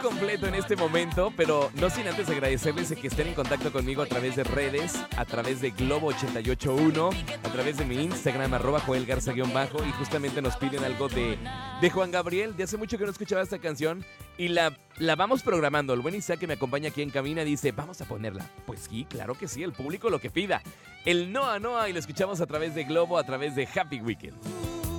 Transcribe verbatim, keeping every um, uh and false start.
completo en este momento, pero no sin antes agradecerles que estén en contacto conmigo a través de redes, a través de Globo ochenta y ocho punto uno, a través de mi Instagram, arroba Joel Garza guión bajo, y justamente nos piden algo de, de Juan Gabriel. De hace mucho que no escuchaba esta canción y la, la vamos programando. El buen Isaac, que me acompaña aquí en cabina, dice, vamos a ponerla. Pues sí, claro que sí, el público lo que pida. El Noa Noa, y lo escuchamos a través de Globo, a través de Happy Weekend.